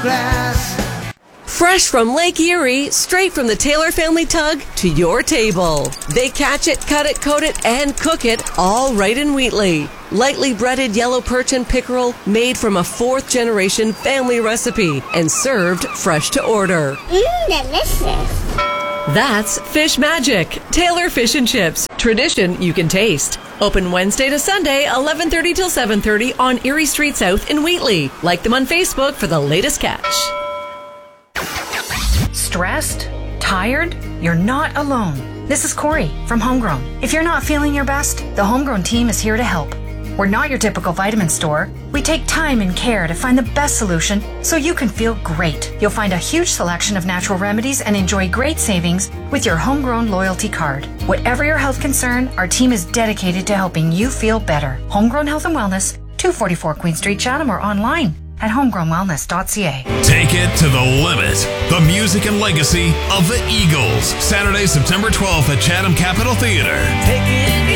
glass. Fresh from Lake Erie, straight from the Taylor family tug to your table. They catch it, cut it, coat it, and cook it all right in Wheatley. Lightly breaded yellow perch and pickerel made from a 4th-generation family recipe and served fresh to order. Delicious. That's Fish Magic, Taylor Fish and Chips. Tradition you can taste. Open Wednesday to Sunday, 11:30 till 7:30 on Erie Street South in Wheatley. Like them on Facebook for the latest catch. Stressed? Tired? You're not alone. This is Corey from Homegrown. If you're not feeling your best, the Homegrown team is here to help. We're not your typical vitamin store. We take time and care to find the best solution so you can feel great. You'll find a huge selection of natural remedies and enjoy great savings with your Homegrown loyalty card. Whatever your health concern, our team is dedicated to helping you feel better. Homegrown Health and Wellness, 244 Queen Street, Chatham, or online at homegrownwellness.ca. Take it to the limit. The music and legacy of the Eagles. Saturday, September 12th at Chatham Capitol Theatre. Take it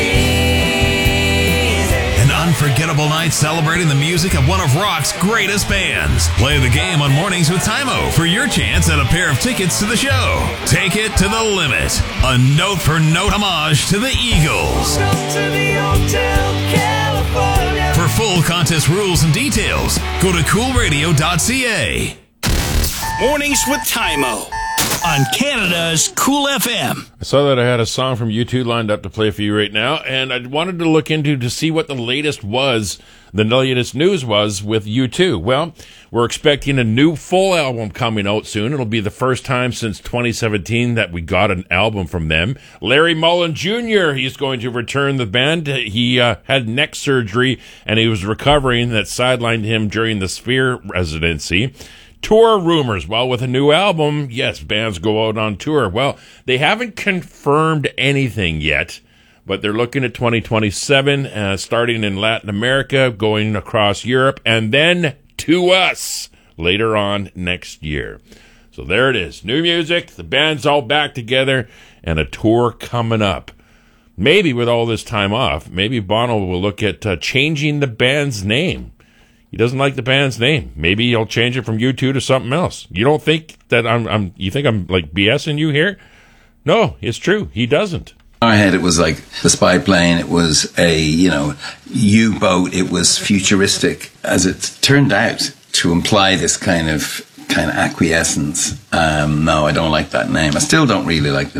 easy. An unforgettable night celebrating the music of one of rock's greatest bands. Play the game on Mornings with Tymo for your chance at a pair of tickets to the show. Take it to the limit. A note-for-note homage to the Eagles. Go to the Hotel California. For full contest rules and details, go to coolradio.ca. Mornings with Tymo on Canada's Cool FM. I saw that I had a song from U2 lined up to play for you right now, and I wanted to look into to see what the latest news was with U2. Well, we're expecting a new full album coming out soon. It'll be the first time since 2017 that we got an album from them. Larry Mullen Jr., he's going to return the band. He had neck surgery, and he was recovering. That sidelined him during the Sphere residency. Tour rumors. Well, with a new album, yes, bands go out on tour. Well, they haven't confirmed anything yet, but they're looking at 2027, starting in Latin America, going across Europe, and then to us later on next year. So there it is. New music, the band's all back together, and a tour coming up. Maybe with all this time off, maybe Bono will look at changing the band's name. He doesn't like the band's name. Maybe he'll change it from U2 to something else. You don't think that you think I'm like BSing you here? No, it's true. He doesn't. In our head, it was like the spy plane. It was a, U-boat. It was futuristic. As it turned out to imply this kind of acquiescence. No, I don't like that name. I still don't really like the